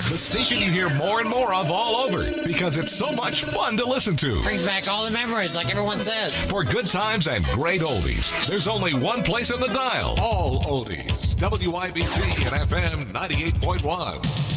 The station you hear more and more of all over because it's so much fun to listen to. Brings back all the memories, like everyone says. For good times and great oldies, there's only one place on the dial. All oldies. WIBC and FM 98.1.